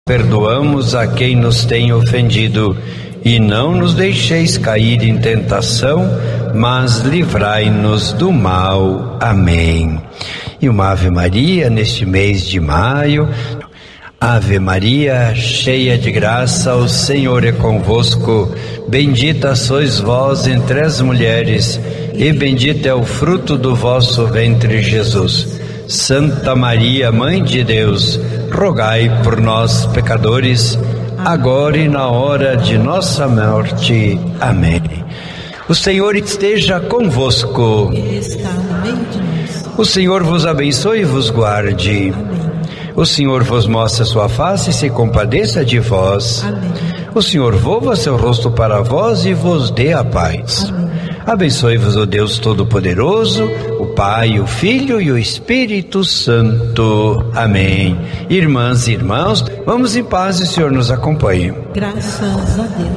Perdoamos a quem nos tem ofendido, e não nos deixeis cair em tentação, mas livrai-nos do mal. Amém. E uma Ave Maria neste mês de maio. Ave Maria, cheia de graça, o Senhor é convosco. Bendita sois vós entre as mulheres, e bendito é o fruto do vosso ventre, Jesus. Santa Maria, Mãe de Deus, rogai por nós, pecadores, agora e na hora de nossa morte. Amém. O Senhor esteja convosco. Ele está no meio de nós. O Senhor vos abençoe e vos guarde. Amém. O Senhor vos mostre a sua face e se compadeça de vós. Amém. O Senhor volva seu rosto para vós e vos dê a paz. Amém. Abençoe-vos o Deus Todo-Poderoso, o Pai, o Filho e o Espírito Santo. Amém. Irmãs e irmãos, vamos em paz e o Senhor nos acompanhe. Graças a Deus.